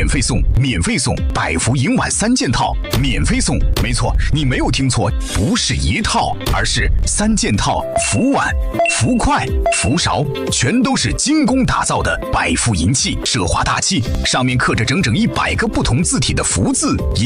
免费送，免费送百福银碗3件套，免费送。没错，你没有听错，不是一套，而是3件套，福碗、福筷、福勺，全都是精工打造的百福银器，奢华大气，上面刻着整整100个不同字体的福字。